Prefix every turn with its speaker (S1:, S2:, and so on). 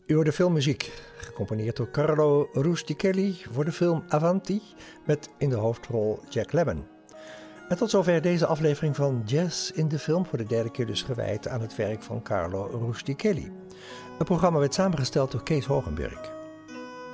S1: U hoort de filmmuziek, gecomponeerd door Carlo Rustichelli voor de film Avanti, met in de hoofdrol Jack Lemmon. En tot zover deze aflevering van Jazz in de Film, voor de derde keer dus gewijd aan het werk van Carlo Rustichelli. Het programma werd samengesteld door Kees Hogenberg.